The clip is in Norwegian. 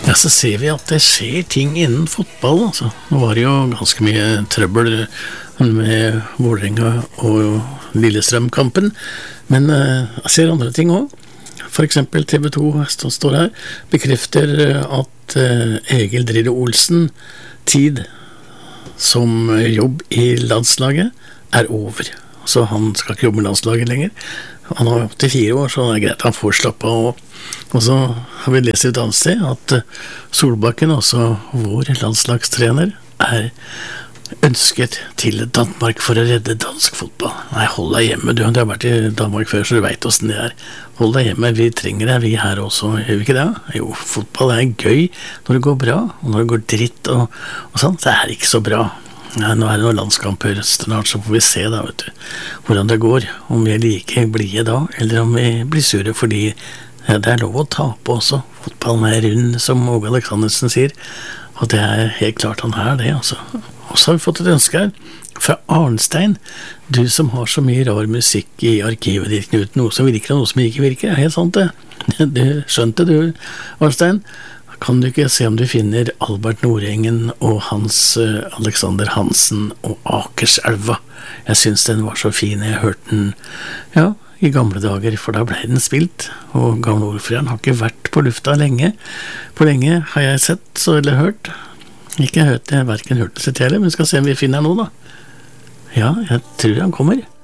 Ja, så ser vi at det skjer ting innen fotball, altså. Nå var det jo ganske mye trøbbel med Vålerenga og Lillestrøm-kampen, men jeg ser andre ting også. For eksempel TV 2 som står her, bekrefter at Egil Drillo Olsen tid som jobb i landslaget over. Så han skal ikke jobbe med landslaget lenger. Han har 84 år, så det er greit, han får slappe av. Og så har vi lest et annet sted at Solbakken, også vår landslagstrener, ønsket til Danmark for å redde dansk fotball. Nei, hold deg hjemme, du har vært i Danmark før, så du vet hvordan det er. Hold deg hjemme, vi trenger deg, vi her også, gjør vi ikke det? Jo, fotball er gøy når det går bra, og når det går dritt og sånn, så er det ikke så bra. Ja, nå er det noen landskamper snart, så får vi se da, vet du, hvordan det går, om vi er like blide da, eller om vi blir sure, fordi det er lov å tape også. Fotballen er rund, som Åge Aleksandersen sier, og det er helt klart han er det, altså. Og så har vi fått et ønske her fra Arnstein. Du som har så mye rar musikk i arkivet ditt, Knut, noe som virker og noe som ikke virker, helt sant det. Du skjønte du, Arnstein? Kan du ikke se om du finner Albert Nordengen og Hans Alexander Hansen og Akerselva? Jeg synes den var så fin, jeg hørte den, ja, i gamle dager, for da ble den spilt, og Gamle Ordføreren har ikke vært på lufta lenge. På lenge har jeg sett eller hørt. Ikke hørt det, hverken hørt det sitt heller, men skal se om vi finner noe da. Ja, jeg tror han kommer.